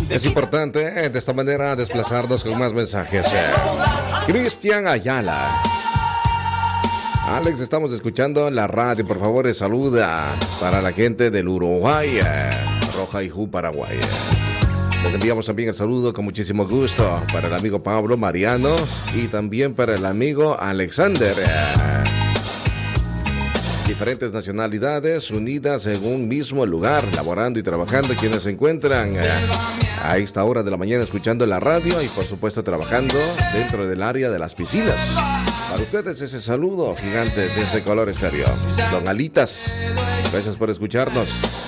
Es importante de esta manera desplazarnos con más mensajes. Cristian Ayala. Alex, estamos escuchando la radio. Por favor, saluda para la gente del Uruguay, Roja-Ijú, Paraguay. Les enviamos también el saludo con muchísimo gusto para el amigo Pablo Mariano y también para el amigo Alexander. Diferentes nacionalidades unidas en un mismo lugar, laborando y trabajando, quienes se encuentran a esta hora de la mañana escuchando la radio y por supuesto trabajando dentro del área de las piscinas. Para ustedes ese saludo gigante desde Color Estéreo. Don Alitas, gracias por escucharnos.